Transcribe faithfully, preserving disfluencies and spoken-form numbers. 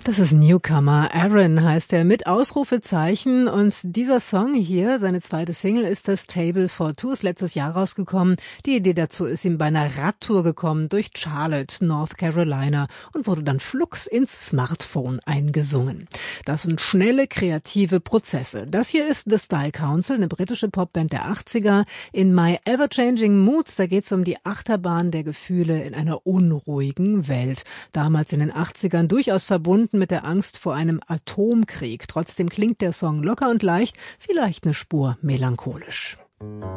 Das ist Newcomer. Aaron heißt er mit Ausrufezeichen. Und dieser Song hier, seine zweite Single, ist das Table for Two, ist letztes Jahr rausgekommen. Die Idee dazu ist ihm bei einer Radtour gekommen durch Charlotte, North Carolina und wurde dann flugs ins Smartphone eingesungen. Das sind schnelle, kreative Prozesse. Das hier ist The Style Council, eine britische Popband der achtziger. In My Ever-Changing Moods, da geht es um die Achterbahn der Gefühle in einer unruhigen Welt. Damals in den achtzigern durchaus verbunden mit der Angst vor einem Atomkrieg. Trotzdem klingt der Song locker und leicht, vielleicht eine Spur melancholisch.